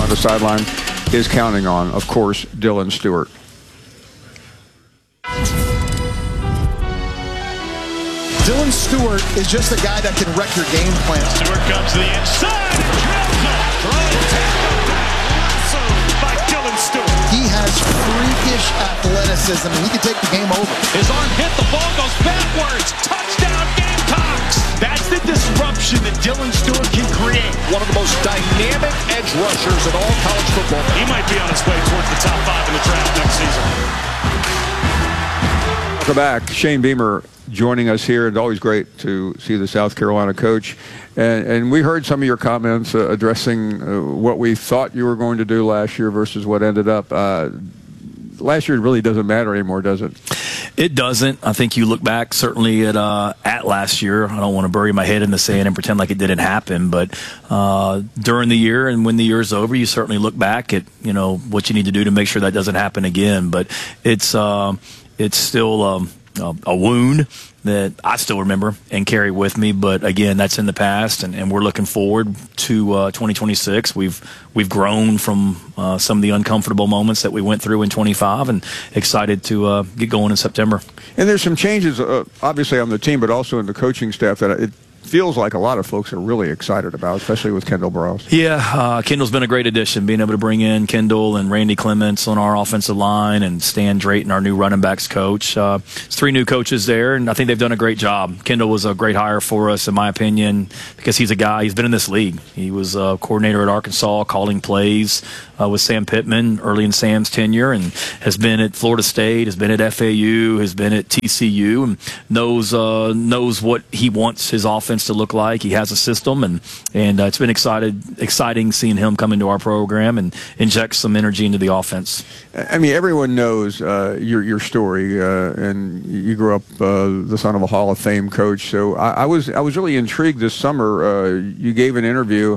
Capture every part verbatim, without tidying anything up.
on the sideline is counting on, of course, Dylan Stewart. Dylan Stewart is just a guy that can wreck your game plan. Stewart comes to the inside. Drills it. Throwing tackle back. Wrestled by Dylan Stewart. He has freakish athleticism, and he can take the game over. His arm hit. The ball goes backwards. Touchdown Gamecocks. That's the disruption that Dylan Stewart can create. One of the most dynamic edge rushers in all college football. He might be on his way towards the top five in the draft next season. Welcome back. Shane Beamer joining us here. It's always great to see the South Carolina coach. And, and we heard some of your comments uh, addressing uh, what we thought you were going to do last year versus what ended up. Uh, last year really doesn't matter anymore, does it? It doesn't. I think you look back certainly at uh, at last year. I don't want to bury my head in the sand and pretend like it didn't happen, but uh, during the year and when the year's over, you certainly look back at, you know, what you need to do to make sure that doesn't happen again. But it's uh, it's still um, a wound that I still remember and carry with me. But again, that's in the past, and, and we're looking forward to uh, twenty twenty-six. We've we've grown from uh, some of the uncomfortable moments that we went through in twenty-five, and excited to uh, get going in September. And there's some changes, uh, obviously, on the team, but also in the coaching staff that it feels like a lot of folks are really excited about, especially with Kendall Briles. Yeah, uh, Kendall's been a great addition, being able to bring in Kendall and Randy Clements on our offensive line and Stan Drayton, our new running backs coach. Uh, it's three new coaches there, and I think they've done a great job. Kendall was a great hire for us, in my opinion, because he's a guy, he's been in this league. He was a coordinator at Arkansas, calling plays uh, with Sam Pittman early in Sam's tenure, and has been at Florida State, has been at F A U, has been at T C U, and knows, uh, knows what he wants his offense to look like. He has a system, and and uh, it's been excited, exciting seeing him come into our program and inject some energy into the offense. I mean, everyone knows uh, your your story, uh, and you grew up uh, the son of a Hall of Fame coach. So I, I was I was really intrigued this summer. Uh, you gave an interview,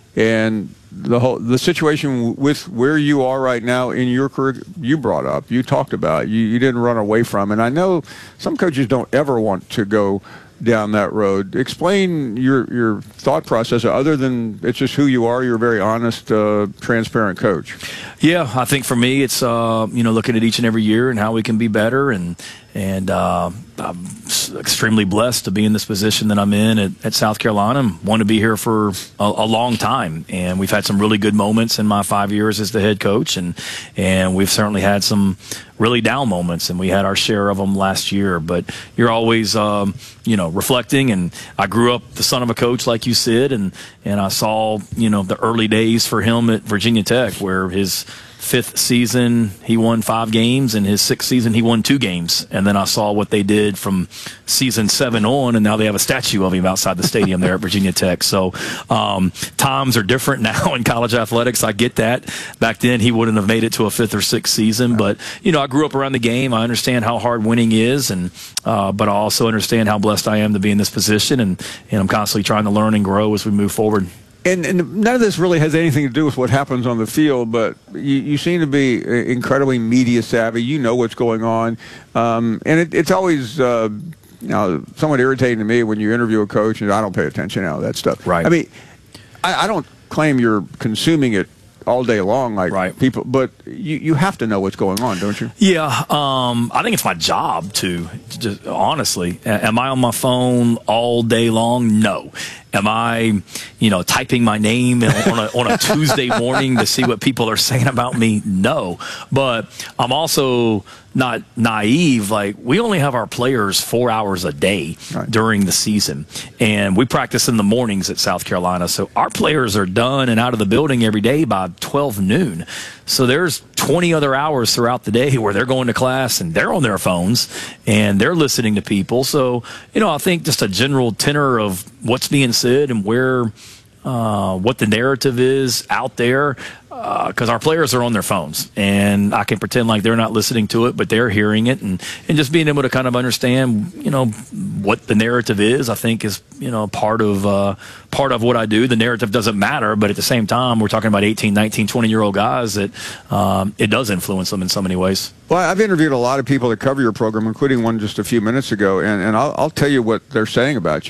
and the whole the situation with where you are right now in your career, you brought up, you talked about, you, you didn't run away from. And I know some coaches don't ever want to go down that road. Explain your your thought process, other than it's just who you are. You're a very honest, uh, transparent coach. Yeah, I think for me, it's uh, you know, looking at each and every year and how we can be better, and and uh, I'm extremely blessed to be in this position that I'm in at, at South Carolina. I want to be here for a, a long time, and we've had some really good moments in my five years as the head coach, and and we've certainly had some really down moments, and we had our share of them last year. But you're always, um, you know, reflecting. And I grew up the son of a coach, like you said, and and I saw, you know, the early days for him at Virginia Tech, where his fifth season he won five games, and his sixth season he won two games. And then I saw what they did from season seven on, and now they have a statue of him outside the stadium there at Virginia Tech. So um, times are different now in college athletics. I get that. Back then he wouldn't have made it to a fifth or sixth season, but you know, I grew up around the game. I understand how hard winning is, and uh, but I also understand how blessed I am to be in this position, and, and I'm constantly trying to learn and grow as we move forward. And, and none of this really has anything to do with what happens on the field, but you, you seem to be incredibly media savvy. You know what's going on. Um, and it, it's always uh, you know, somewhat irritating to me when you interview a coach and I don't pay attention to all that stuff. Right. I mean, I, I don't claim you're consuming it all day long like right. people, but you, you have to know what's going on, don't you? Yeah, um, I think it's my job to, just honestly. Am I on my phone all day long? No. Am I, you know, typing my name on a, on a Tuesday morning to see what people are saying about me? No. But I'm also not naive. Like, we only have our players four hours a day right. during the season. And we practice in the mornings at South Carolina. So our players are done and out of the building every day by twelve noon. So there's twenty other hours throughout the day where they're going to class and they're on their phones and they're listening to people. So, you know, I think just a general tenor of what's being said and where, uh, what the narrative is out there, because uh, our players are on their phones, and I can pretend like they're not listening to it, but they're hearing it, and, and just being able to kind of understand, you know, what the narrative is, I think is, you know, part of uh, part of what I do. The narrative doesn't matter, but at the same time, we're talking about eighteen, nineteen, twenty-year-old guys that um, it does influence them in so many ways. Well, I've interviewed a lot of people that cover your program, including one just a few minutes ago, and, and I'll, I'll tell you what they're saying about you.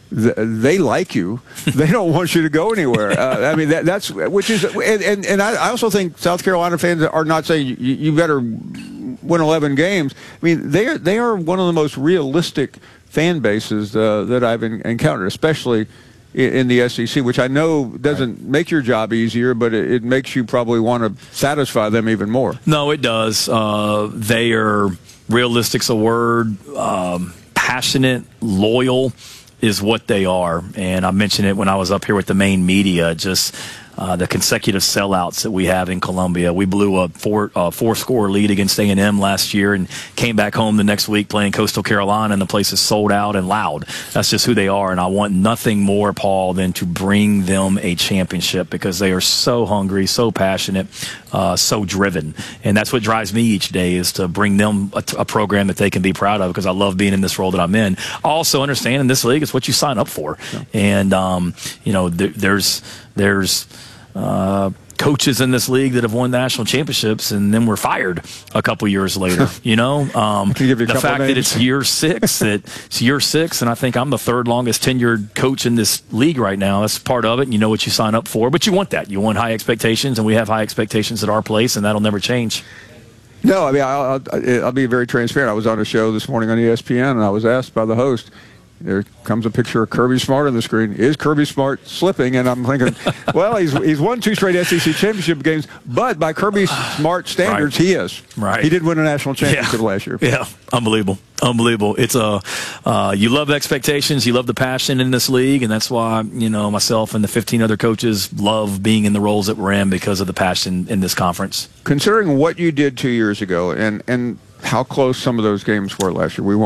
they like you. They don't want you to go anywhere. Uh, I mean, that, that's which is, and and, and I also think South Carolina fans are not saying you, you better win eleven games. I mean, they are they are one of the most realistic fan bases uh, that I've in, encountered, especially in, in the S E C, which I know doesn't right. make your job easier, but it, it makes you probably want to satisfy them even more. No, it does. Uh, they are realistic's a word. Um, passionate, loyal is what they are. And I mentioned it when I was up here with the main media, just uh, the consecutive sellouts that we have in Columbia. We blew a four, uh, four-score lead against A and M last year and came back home the next week playing Coastal Carolina, and the place is sold out and loud. That's just who they are, and I want nothing more, Paul, than to bring them a championship because they are so hungry, so passionate, uh, so driven. And that's what drives me each day is to bring them a, a program that they can be proud of because I love being in this role that I'm in. I also understand in this league it's what you sign up for. Yeah. And, um, you know, th- there's there's uh, coaches in this league that have won national championships and then were fired a couple years later. You know, um, you the fact that it's year six, that it's year six, and I think I'm the third longest tenured coach in this league right now. That's part of it. And you know what you sign up for, but you want that. You want high expectations, and we have high expectations at our place, and that'll never change. No, I mean, I'll, I'll, I'll be very transparent. I was on a show this morning on E S P N, and I was asked by the host, there comes a picture of Kirby Smart on the screen. Is Kirby Smart slipping? And I'm thinking, well, he's he's won two straight S E C championship games, but by Kirby Smart standards, right. he is. Right. He did win a national championship yeah. last year. Yeah, unbelievable. Unbelievable. It's a uh, you love expectations, you love the passion in this league, and that's why, you know, myself and the fifteen other coaches love being in the roles that we're in because of the passion in this conference. Considering what you did two years ago and, and how close some of those games were last year, we won't